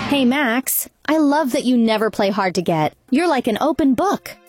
Hey, Max, I love that you never play hard to get. You're like an open book.